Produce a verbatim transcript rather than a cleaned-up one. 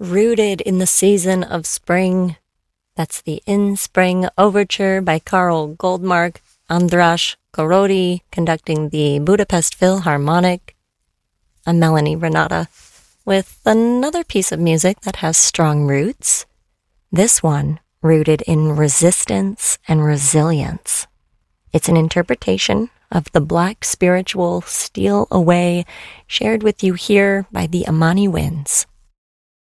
Rooted in the Season of Spring. That's the In Spring Overture by Karl Goldmark, Andras Koroty, conducting the Budapest Philharmonic. I'm Melanie Renata, with another piece of music that has strong roots. This one rooted in resistance and resilience. It's an interpretation of the Black spiritual Steal Away, shared with you here by the Amani Winds.